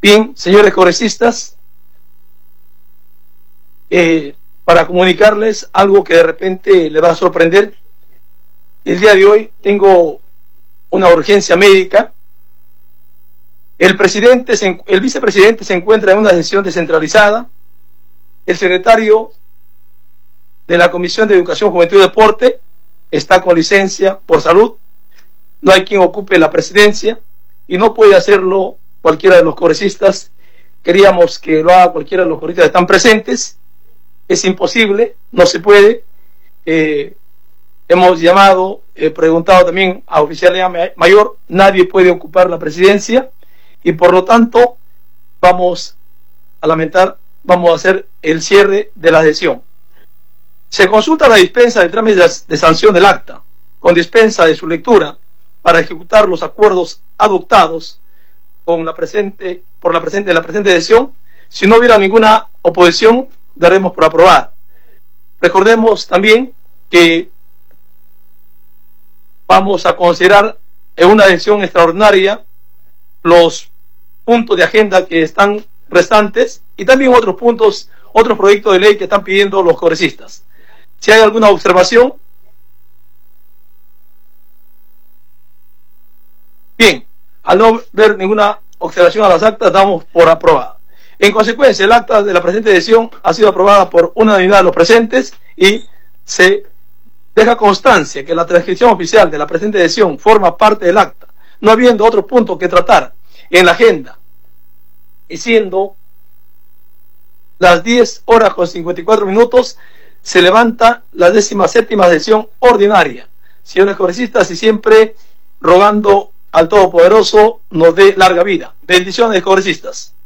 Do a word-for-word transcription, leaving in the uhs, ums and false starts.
Bien, señores congresistas, eh, para comunicarles algo que de repente le va a sorprender, el día de hoy tengo una urgencia médica. El presidente, se, el vicepresidente se encuentra en una sesión descentralizada. El secretario de la Comisión de Educación, Juventud y Deporte está con licencia por salud. No hay quien ocupe la presidencia y no puede hacerlo cualquiera de los congresistas. Queríamos que lo haga cualquiera de los congresistas que están presentes. Es imposible, no se puede. Eh, hemos llamado, eh, preguntado también a oficialidad mayor, nadie puede ocupar la presidencia y por lo tanto vamos a lamentar, vamos a hacer el cierre de la sesión. Se consulta la dispensa de trámites de sanción del acta, con dispensa de su lectura, para ejecutar los acuerdos adoptados con la presente, por la presente, la presente sesión. Si no hubiera ninguna oposición, daremos por aprobada. Recordemos también que vamos a considerar en una sesión extraordinaria los puntos de agenda que están restantes y también otros puntos, otros proyectos de ley que están pidiendo los congresistas. Si hay alguna observación. Bien, al no ver ninguna observación a las actas, damos por aprobada. En consecuencia, el acta de la presente sesión ha sido aprobada por unanimidad de los presentes y se deja constancia que la transcripción oficial de la presente sesión forma parte del acta, no habiendo otro punto que tratar en la agenda, y siendo las diez horas con cincuenta y cuatro minutos, se levanta la décima séptima sesión ordinaria. Señores congresistas, y siempre rogando al Todopoderoso nos dé larga vida. Bendiciones, congresistas.